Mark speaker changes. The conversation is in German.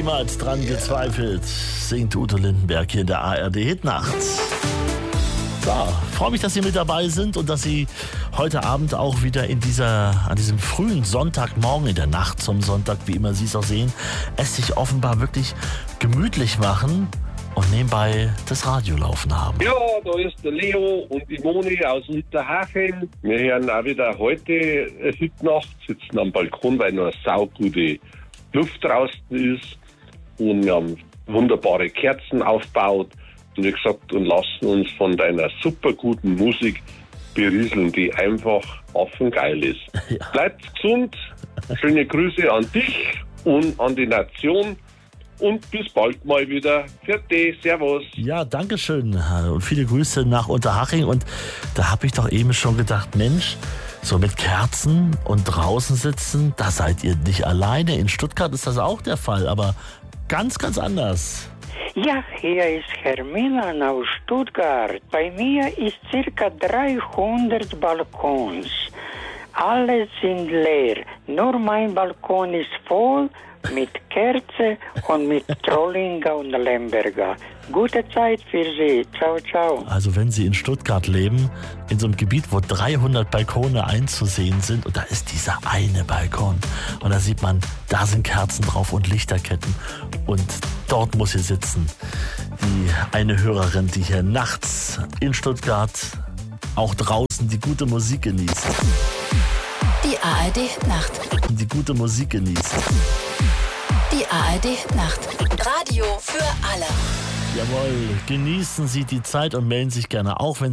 Speaker 1: niemals dran gezweifelt, singt Udo Lindenberg hier in der ARD Hitnacht. So, freue mich, dass Sie mit dabei sind und dass Sie heute Abend auch wieder an diesem frühen Sonntagmorgen, in der Nacht zum Sonntag, wie immer Sie es auch sehen, es sich offenbar wirklich gemütlich machen und nebenbei das Radio laufen haben.
Speaker 2: Ja, da ist der Leo und die Moni aus Unterhaching. Wir hören auch wieder heute Hitnacht, sitzen am Balkon, weil noch eine saugute Luft draußen ist. Und wir haben wunderbare Kerzen aufgebaut. Und wie gesagt, und lassen uns von deiner super guten Musik berieseln, die einfach affengeil ist.
Speaker 1: Ja.
Speaker 2: Bleibt gesund, schöne Grüße an dich und an die Nation und bis bald mal wieder. Vierte, servus.
Speaker 1: Ja, danke schön und viele Grüße nach Unterhaching. Und da habe ich doch eben schon gedacht, Mensch, so mit Kerzen und draußen sitzen, da seid ihr nicht alleine. In Stuttgart ist das auch der Fall, aber ganz, ganz anders.
Speaker 3: Ja, hier ist Hermina aus Stuttgart. Bei mir ist circa 300 Balkons. Alle sind leer. Nur mein Balkon ist voll mit Kerze und mit Trollinger und Lemberger. Gute Zeit für Sie. Ciao, ciao.
Speaker 1: Also wenn Sie in Stuttgart leben, in so einem Gebiet, wo 300 Balkone einzusehen sind und da ist dieser eine Balkon und da sieht man, da sind Kerzen drauf und Lichterketten und dort muss hier sitzen die eine Hörerin, die hier nachts in Stuttgart auch draußen die gute Musik genießt.
Speaker 4: Die ARD Nacht.
Speaker 1: Die gute Musik genießt.
Speaker 4: Die ARD Nacht. Radio für alle.
Speaker 1: Jawohl, genießen Sie die Zeit und melden sich gerne auch, wenn